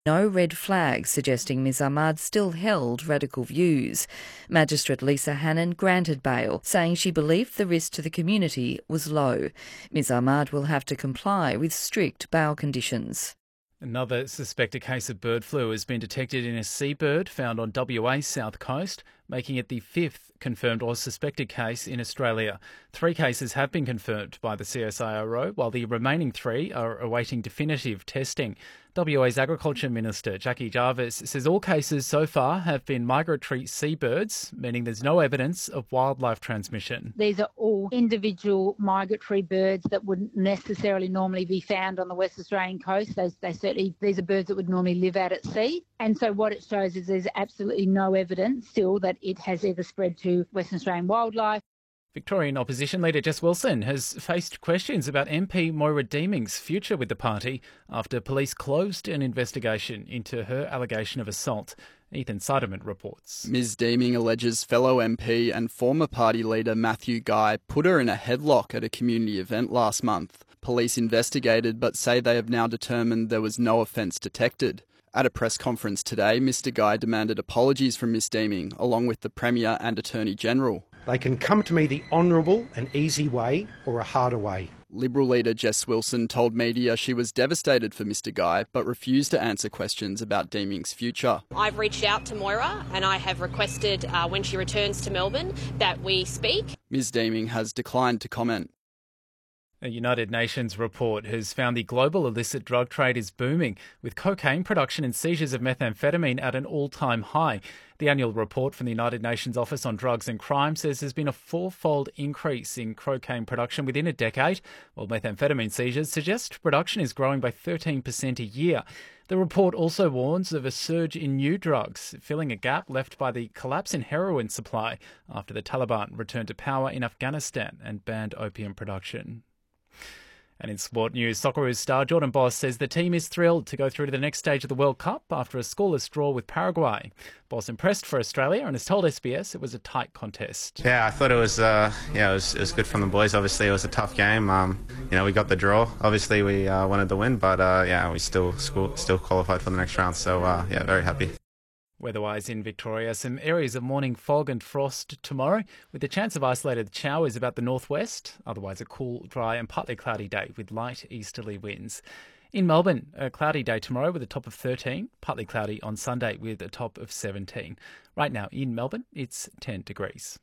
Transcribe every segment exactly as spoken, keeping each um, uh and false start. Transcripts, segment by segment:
No red flags suggesting Ms Ahmad still held radical views. Magistrate Lisa Hannon granted bail, saying she believed the risk to the community was low. Ms Ahmad will have to comply with strict bail conditions. Another suspected case of bird flu has been detected in a seabird found on W A's south coast, making it the fifth confirmed or suspected case in Australia. Three cases have been confirmed by the C S I R O, while the remaining three are awaiting definitive testing. W A's Agriculture Minister Jackie Jarvis says all cases so far have been migratory seabirds, meaning there's no evidence of wildlife transmission. These are all individual migratory birds that wouldn't necessarily normally be found on the West Australian coast. They, they certainly, these are birds that would normally live out at sea. And so what it shows is there's absolutely no evidence still that it has ever spread to Western Australian wildlife. Victorian opposition leader Jess Wilson has faced questions about M P Moira Deeming's future with the party after police closed an investigation into her allegation of assault. Ethan Seiderman reports. Ms Deeming alleges fellow M P and former party leader Matthew Guy put her in a headlock at a community event last month. Police investigated but say they have now determined there was no offence detected. At a press conference today, Mr Guy demanded apologies from Ms Deeming, along with the Premier and Attorney General. They can come to me the honourable and easy way or a harder way. Liberal leader Jess Wilson told media she was devastated for Mr Guy but refused to answer questions about Deeming's future. I've reached out to Moira and I have requested uh, when she returns to Melbourne that we speak. Ms Deeming has declined to comment. A United Nations report has found the global illicit drug trade is booming, with cocaine production and seizures of methamphetamine at an all-time high. The annual report from the United Nations Office on Drugs and Crime says there's been a fourfold increase in cocaine production within a decade, while methamphetamine seizures suggest production is growing by thirteen percent a year. The report also warns of a surge in new drugs, filling a gap left by the collapse in heroin supply after the Taliban returned to power in Afghanistan and banned opium production. And in sport news, Socceroos star Jordan Boss says the team is thrilled to go through to the next stage of the World Cup after a scoreless draw with Paraguay. Boss impressed for Australia and has told S B S it was a tight contest. Yeah, I thought it was, uh, yeah, it was, it was good from the boys. Obviously, it was a tough game. Um, you know, we got the draw. Obviously, we uh, wanted the win, but uh, yeah, we still school, still qualified for the next round. So uh, yeah, very happy. Weather-wise in Victoria, some areas of morning fog and frost tomorrow, with a chance of isolated showers about the northwest. Otherwise, a cool, dry and partly cloudy day with light easterly winds. In Melbourne, a cloudy day tomorrow with a top of thirteen, partly cloudy on Sunday with a top of seventeen. Right now in Melbourne, it's ten degrees.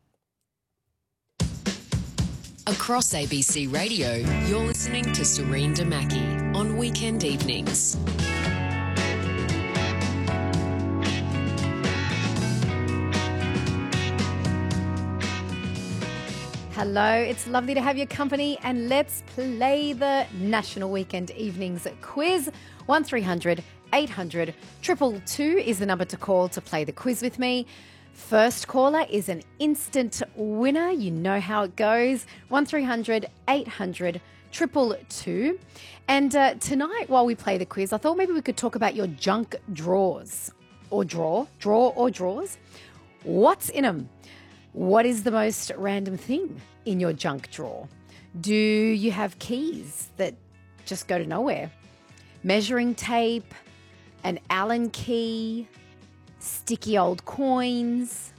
Across A B C Radio, you're listening to Serene Damaki on weekend evenings. Hello, it's lovely to have your company and let's play the National Weekend Evenings quiz. one three hundred eight hundred two two two is the number to call to play the quiz with me. First caller is an instant winner. You know how it goes. one three hundred eight hundred two two two. And uh, tonight while we play the quiz, I thought maybe we could talk about your junk drawers. Or drawer. Drawer or drawers. What's in them? What is the most random thing in your junk drawer? Do you have keys that just go to nowhere? Measuring tape, an Allen key, sticky old coins,